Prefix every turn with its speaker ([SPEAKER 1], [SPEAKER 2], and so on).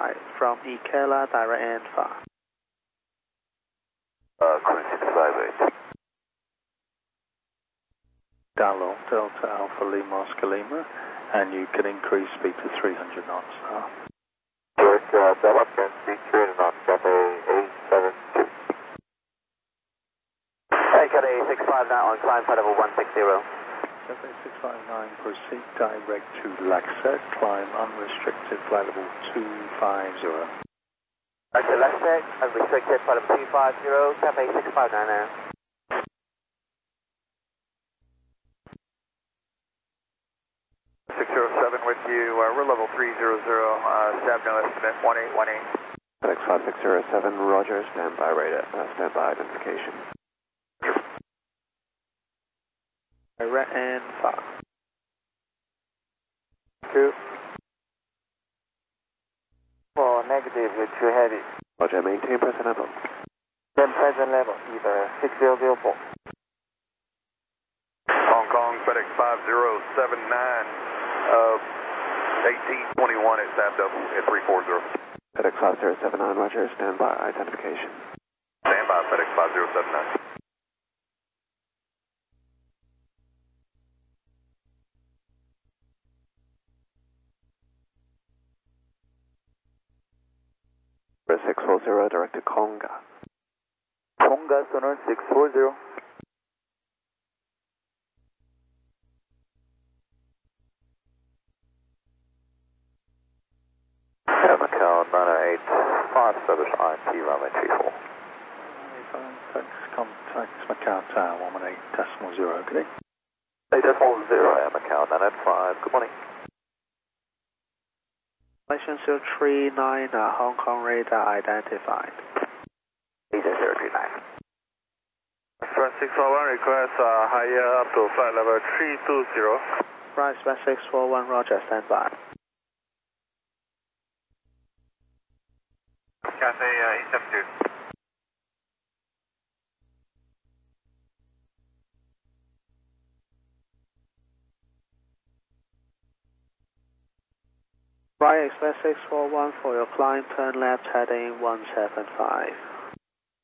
[SPEAKER 1] 5 from Ikela direct and far.
[SPEAKER 2] Cruise 658.
[SPEAKER 3] Download Delta Alpha Lima Oscar Lima, and you can increase speed to 300 knots now.
[SPEAKER 2] George, Delta can speed 300 knots, Cathay 872. Hey, Cathay 659 on climb flight level 160.
[SPEAKER 3] Cathay 659, proceed direct to Laxet, climb unrestricted flight level 250.
[SPEAKER 2] Okay, Laxet, unrestricted flight level 250, Cathay 659 now.
[SPEAKER 4] 607 with you, we're level 300, SAB no estimate 1818.
[SPEAKER 2] FedEx 5607, Roger, standby radar, standby identification.
[SPEAKER 1] Direct and far.
[SPEAKER 4] Two. For negative, you're too heavy.
[SPEAKER 2] Roger, maintain present level.
[SPEAKER 4] Then present level, either 6004. Hong Kong, FedEx 5079, 1821 at SAB double at 340.
[SPEAKER 2] FedEx 5079, Roger, standby identification.
[SPEAKER 4] Standby, FedEx 5079.
[SPEAKER 2] Sonora 640, direct to Conga.
[SPEAKER 4] Conga, Sonora 640. Macau 985, service INT runway 34.
[SPEAKER 3] Thanks, contact Macau Tower 118.0, good day.
[SPEAKER 4] 8.0, Macau 985, good morning.
[SPEAKER 1] Station 039, Hong Kong radar identified.
[SPEAKER 4] 039. Express 641 request higher up to flight level 320.
[SPEAKER 1] Right, Express 641, Roger, standby.
[SPEAKER 4] Cathay 872.
[SPEAKER 1] Right, Express 641 for your climb, turn left heading 175.